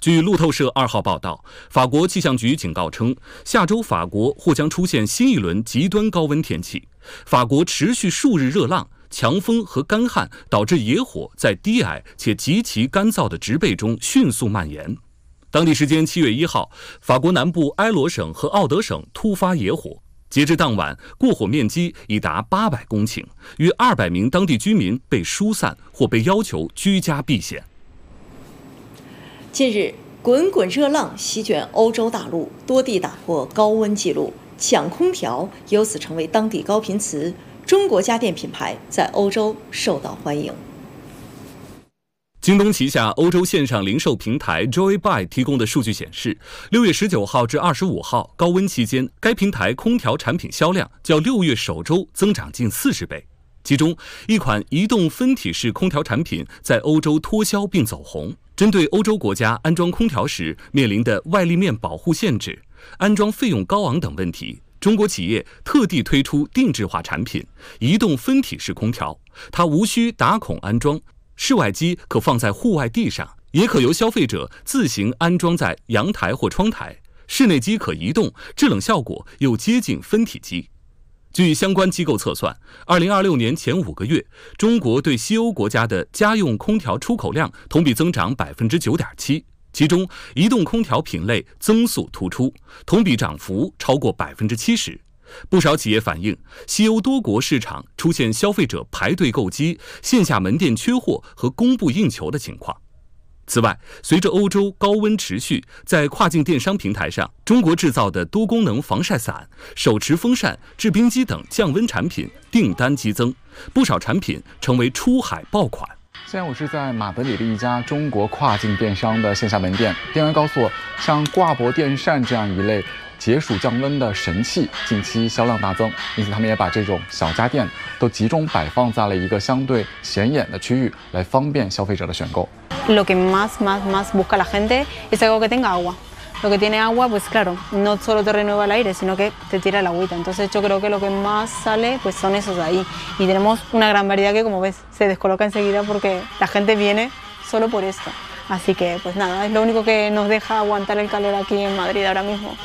据路透社2号报道，法国气象局警告称，下周法国或将出现新一轮极端高温天气。法国持续数日热浪、强风和干旱导致野火在低矮且极其干燥的植被中迅速蔓延。当地时间7月1号，法国南部埃罗省和奥德省突发野火，截至当晚，过火面积已达800公顷，约200名当地居民被疏散或被要求居家避险。 近日，滚滚热浪席卷欧洲大陆，多地打破高温纪录，抢空调由此成为当地高频词。中国家电品牌在欧洲受到欢迎。 京东旗下欧洲线上零售平台 Joybuy 提供的数据显示，6月19号至25号高温期间，该平台空调产品销量较6月首周增长近40倍。其中，一款移动分体式空调产品在欧洲脱销并走红。针对欧洲国家安装空调时面临的外立面保护限制、安装费用高昂等问题，中国企业特地推出定制化产品——移动分体式空调。它无需打孔安装，室外机可放在户外地上，也可由消费者自行安装在阳台或窗台。室内机可移动，制冷效果又接近分体机。据相关机构测算，2026年前5个月，中国对西欧国家的家用空调出口量同比增长 9.7%， 其中移动空调品类增速突出，同比涨幅超过 70%。不少企业反映，西欧多国市场出现消费者排队购机、线下门店缺货和供不应求的情况。此外，随着欧洲高温持续，在跨境电商平台上，中国制造的多功能防晒伞、手持风扇、制冰机等降温产品订单激增，不少产品成为出海爆款。 现在我是在马德里的一家中国跨境电商的线下门店，店员告诉我，像挂脖电扇这样一类解暑降温的神器，近期销量大增，因此他们也把这种小家电都集中摆放在了一个相对显眼的区域，来方便消费者的选购。 Lo que más busca la gente es algo que tenga agua. Lo que tiene agua, pues claro, no solo te renueva el aire, sino que te tira el agüita. Entonces yo creo que lo que más sale, pues son esos de ahí. Y tenemos una gran variedad que, como ves, se descoloca enseguida porque la gente viene solo por esto. Así que, pues nada, es lo único que nos deja aguantar el calor aquí en Madrid ahora mismo.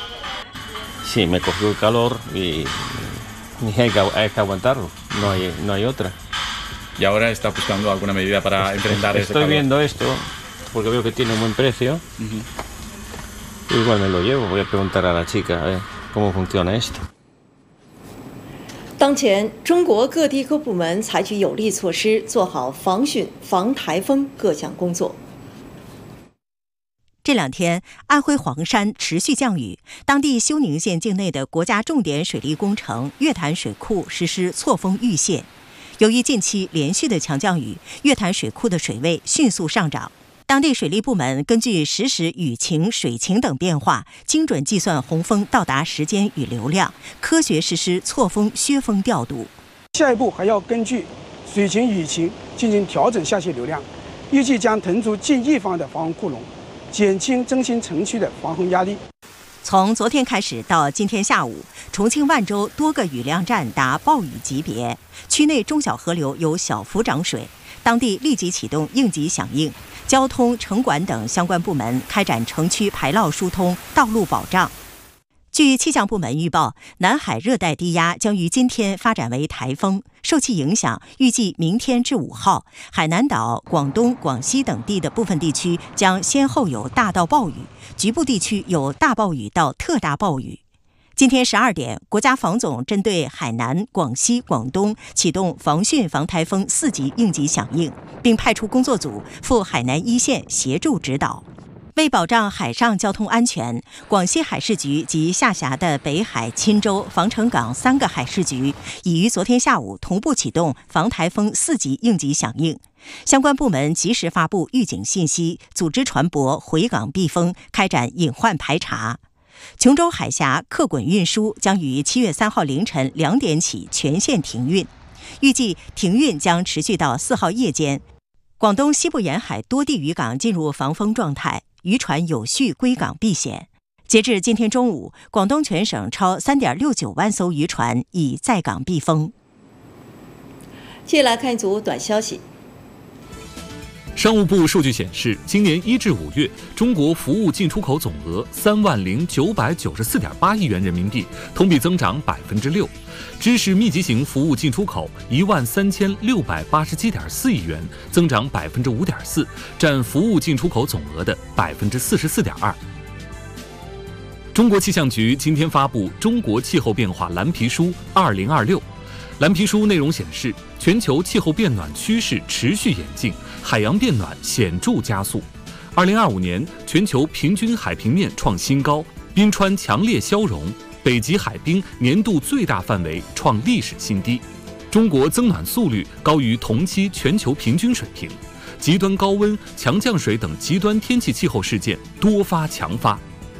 Sí, me cogió el calor y hay que aguantarlo, no hay otra. ¿Y ahora está buscando alguna medida para enfrentar ese calor? Estoy viendo esto porque veo que tiene un buen precio. Igual me lo llevo, voy a preguntar a la chica a ver cómo funciona esto. 当前，中国各地各部门采取有力措施，做好防汛、防台风各项工作。 这2天，安徽黄山持续降雨，当地休宁县境内的国家重点水利工程月潭水库实施错峰预泄。由于近期连续的强降雨，月潭水库的水位迅速上涨。当地水利部门根据实时雨情、水情等变化，精准计算洪峰到达时间与流量，科学实施错峰削峰调度。 下一步还要根据水情、雨情进行调整下泄流量，预计将腾出近1方的防洪库容，减轻中心城区的防洪压力。 从昨天开始到今天下午，重庆万州多个雨量站达暴雨级别，区内中小河流有小幅涨水，当地立即启动应急响应，交通、城管等相关部门开展城区排涝疏通、道路保障。据气象部门预报，南海热带低压将于今天发展为台风，受其影响，预计明天至5号，海南岛、广东、广西等地的部分地区将先后有大到暴雨，局部地区有大暴雨到特大暴雨。今天12点，国家防总针对海南、广西、广东启动防汛防台风4级应急响应，并派出工作组赴海南一线协助指导。为保障海上交通安全，广西海事局及下辖的北海、钦州、防城港3个海事局已于昨天下午同步启动防台风4级应急响应，相关部门及时发布预警信息，组织船舶回港避风，开展隐患排查。琼州海峡客滚运输将于7月3号凌晨2点起全线停运，预计停运将持续到4号夜间。广东西部沿海多地渔港进入防风状态，渔船有序归港避险。截至今天中午，广东全省超3.69万艘渔船已在港避风。 接下来看一组短消息。 商务部数据显示，今年1至5月，中国服务进出口总额30994.8亿元人民币，同比增长6%；知识密集型服务进出口13687.4亿元，增长5.4%，占服务进出口总额的44.2%。中国气象局今天发布《中国气候变化蓝皮书2026》。蓝皮书内容显示，全球气候变暖趋势持续演进，海洋变暖显著加速。2025年，全球平均海平面创新高，冰川强烈消融，北极海冰年度最大范围创历史新低。中国增暖速率高于同期全球平均水平，极端高温、强降水等极端天气气候事件多发强发。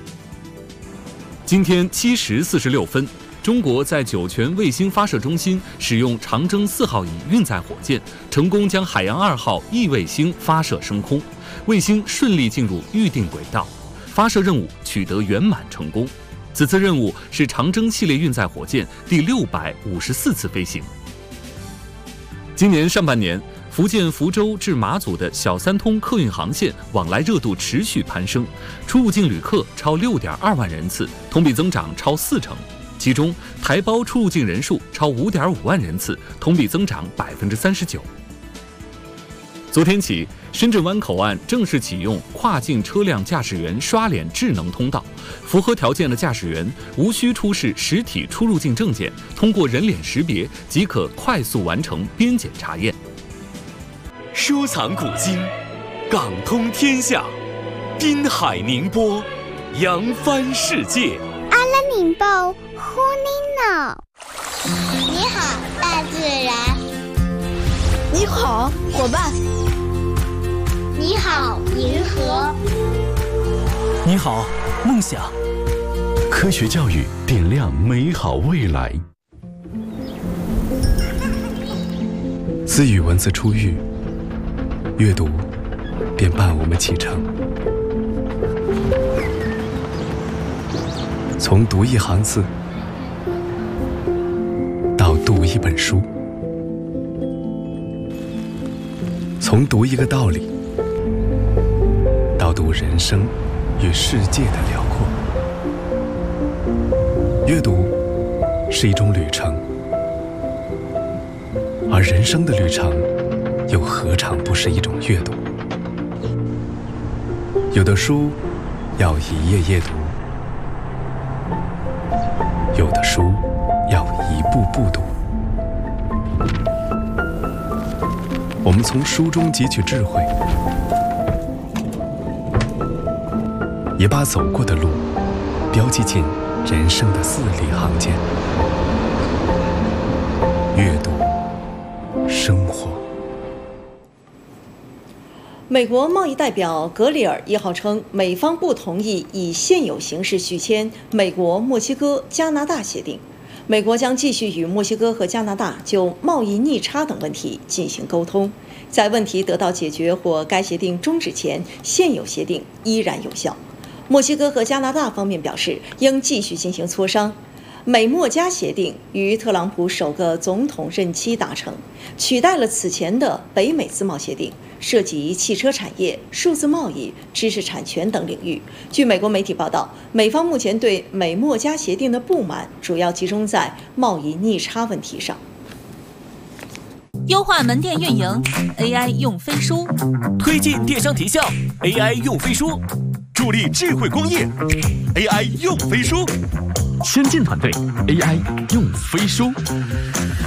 今天7时46分。中国在酒泉卫星发射中心使用长征4号乙运载火箭，成功将海洋2号 E 卫星发射升空，卫星顺利进入预定轨道，发射任务取得圆满成功。此次任务是长征系列运载火箭第654次飞行。今年上半年，福建福州至马祖的小三通客运航线往来热度持续攀升，出入境旅客超6.2万人次，同比增长超40%。其中，台胞出入境人数超5.5万人次，同比增长39%。昨天起，深圳湾口岸正式启用跨境车辆驾驶员刷脸智能通道，符合条件的驾驶员无需出示实体出入境证件，通过人脸识别即可快速完成边检查验。 收藏古今，港通天下，滨海宁波，扬帆世界。 阿拉宁报呼你脑。你好，大自然。 你好，伙伴。 你好，银河。 你好，梦想。 科学教育点亮美好未来。自语文字初遇，阅读便伴我们启程。从读一行字，到读一本书，从读一个道理，到读人生与世界的辽阔。阅读是一种旅程，而人生的旅程又何尝不是一种阅读？有的书要一页页读，有的书要一步步读。我们从书中汲取智慧，也把走过的路标记进人生的字里行间。阅读，生活。 美国贸易代表格里尔1号称，美方不同意以现有形式续签美国、墨西哥、加拿大协定。美国将继续与墨西哥和加拿大就贸易逆差等问题进行沟通，在问题得到解决或该协定终止前，现有协定依然有效。墨西哥和加拿大方面表示，应继续进行磋商。美墨加协定于特朗普首个总统任期达成，取代了此前的北美自贸协定，涉及汽车产业、数字贸易、知识产权等领域。据美国媒体报道，美方目前对美墨加协定的不满主要集中在贸易逆差问题上。 优化门店运营 ，AI 用飞书； 推进电商提效 ，AI 用飞书；助力智慧工业 ，AI 用飞书； 先进团队 AI 用飞书。